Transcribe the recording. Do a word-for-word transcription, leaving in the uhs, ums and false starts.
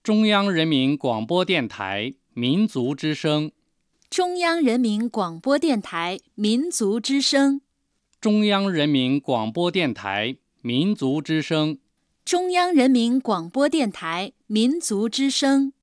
中央人民广播电台民族之声， 中央人民广播电台民族之声， 中央人民广播电台民族之声， 中央人民广播电台民族之声。